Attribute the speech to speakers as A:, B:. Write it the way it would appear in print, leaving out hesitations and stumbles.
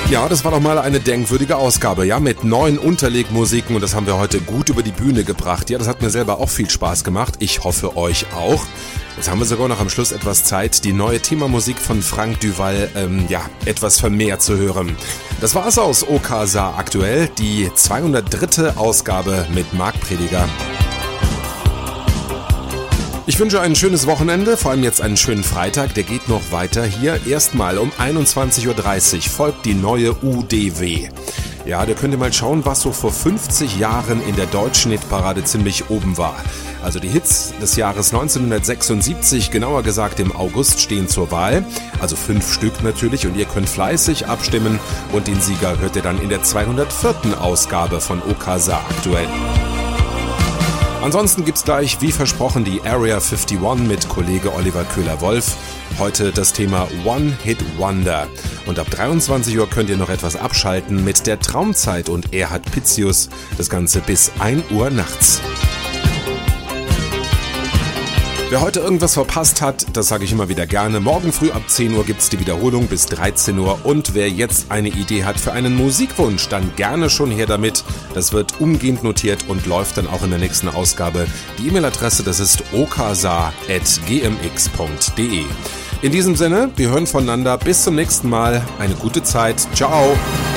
A: Ja, das war doch mal eine denkwürdige Ausgabe, ja, mit 9 Unterlegmusiken und das haben wir heute gut über die Bühne gebracht. Ja, das hat mir selber auch viel Spaß gemacht. Ich hoffe, euch auch. Jetzt haben wir sogar noch am Schluss etwas Zeit, die neue Themamusik von Frank Duval, etwas vermehrt zu hören. Das war's aus OKSA aktuell, die 203. Ausgabe mit Marc Prediger. Ich wünsche ein schönes Wochenende, vor allem jetzt einen schönen Freitag, der geht noch weiter hier. Erstmal um 21.30 Uhr folgt die neue UDW. Ja, da könnt ihr mal schauen, was so vor 50 Jahren in der deutschen Hitparade ziemlich oben war. Also die Hits des Jahres 1976, genauer gesagt im August, stehen zur Wahl. Also 5 Stück natürlich und ihr könnt fleißig abstimmen und den Sieger hört ihr dann in der 204. Ausgabe von OKSA aktuell. Ansonsten gibt's gleich, wie versprochen, die Area 51 mit Kollege Oliver Köhler-Wolf. Heute das Thema One Hit Wonder. Und ab 23 Uhr könnt ihr noch etwas abschalten mit der Traumzeit und Erhard Pitzius. Das Ganze bis 1 Uhr nachts. Wer heute irgendwas verpasst hat, das sage ich immer wieder gerne. Morgen früh ab 10 Uhr gibt's die Wiederholung bis 13 Uhr. Und wer jetzt eine Idee hat für einen Musikwunsch, dann gerne schon her damit. Das wird umgehend notiert und läuft dann auch in der nächsten Ausgabe. Die E-Mail-Adresse, das ist oksa@gmx.de. In diesem Sinne, wir hören voneinander. Bis zum nächsten Mal. Eine gute Zeit. Ciao.